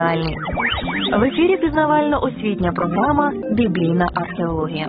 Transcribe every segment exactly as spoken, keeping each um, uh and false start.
В ефірі пізнавально-освітня програма «Біблійна археологія».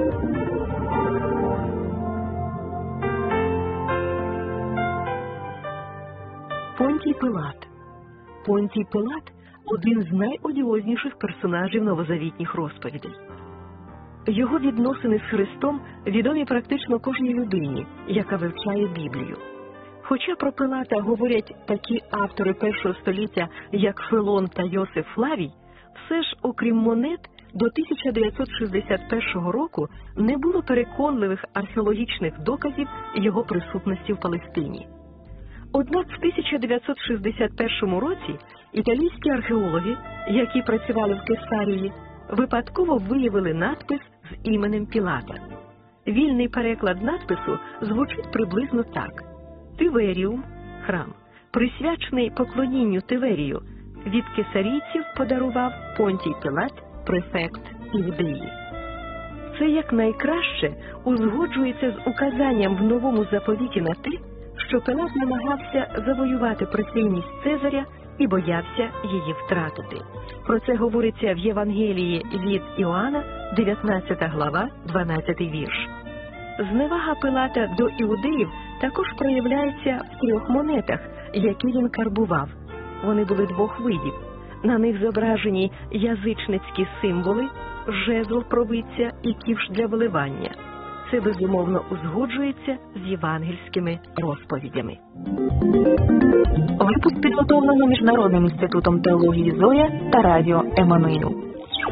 Понтій Пилат. Понтій Пилат – один з найодіозніших персонажів новозавітніх розповідей. Його відносини з Христом відомі практично кожній людині, яка вивчає Біблію. Хоча про Пилата говорять такі автори першого століття, як Филон та Йосиф Флавій, все ж, окрім монет, до тисяча дев'ятсот шістдесят першого року не було переконливих археологічних доказів його присутності в Палестині. Однак в тисяча дев'ятсот шістдесят першому році італійські археологи, які працювали в Кесарії, випадково виявили надпис з іменем Пілата. Вільний переклад надпису звучить приблизно так: Тиверіум – храм, присвячений поклонінню Тиверію, від кесарійців подарував Понтій Пилат, префект Іудеї. Це якнайкраще узгоджується з указанням в Новому заповіті на те, що Пилат намагався завоювати прихильність Цезаря і боявся її втратити. Про це говориться в Євангелії від Іоанна, дев'ятнадцята глава, дванадцятий вірш. Зневага Пилата до іудеїв також проявляється в трьох монетах, які він карбував. Вони були двох видів. На них зображені язичницькі символи, жезл провидця і ківш для вливання. Це, безумовно, узгоджується з євангельськими розповідями. Випуск підготовлено Міжнародним інститутом теології «Зоря» та радіо «Еммануїл».